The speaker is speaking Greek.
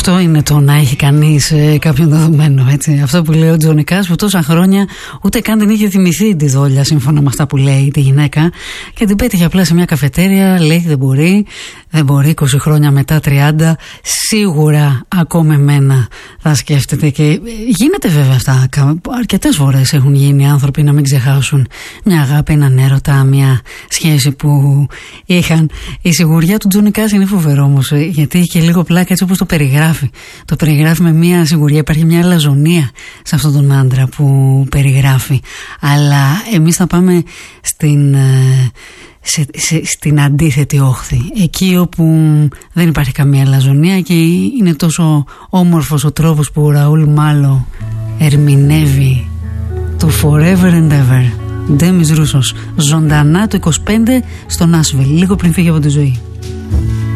Αυτό είναι το να έχει κανείς κάποιον δεδομένο, έτσι. Αυτό που λέει ο Τζονικάς, που τόσα χρόνια ούτε καν την είχε θυμηθεί τη δόλια, σύμφωνα με αυτά που λέει τη γυναίκα, και την πέτυχε απλά σε μια καφετέρια. Λέει δεν μπορεί 20 χρόνια μετά, 30, σίγουρα ακόμα εμένα θα σκέφτεται. Και γίνεται βέβαια αυτά. Αρκετές φορές έχουν γίνει άνθρωποι να μην ξεχάσουν μια αγάπη, έναν έρωτα, μια σχέση που είχαν. Η σιγουριά του Τζονικάς είναι φοβερό όμως, γιατί έχει και λίγο πλάκα έτσι όπως το περιγράφει. Το περιγράφει με μια σιγουριά, υπάρχει μια αλαζονία σε αυτόν τον άντρα που περιγράφει. Αλλά εμείς θα πάμε στην αντίθετη όχθη, εκεί όπου δεν υπάρχει καμία αλαζονία και είναι τόσο όμορφος ο τρόπος που ο Ραούλ Μάλο ερμηνεύει το Forever and Ever. Ντέμις Ρούσος, ζωντανά το 25 στο Νάσβιλ, λίγο πριν φύγει από τη ζωή.